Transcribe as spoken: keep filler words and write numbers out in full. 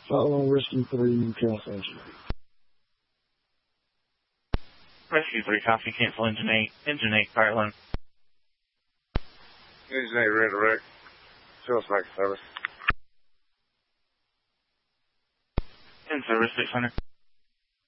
Following Rescue three, cancel engine eight. Rescue three, copy, cancel engine eight. Engine eight, fire line. Engine eight, redirect. Show us back to service. In service, six hundred.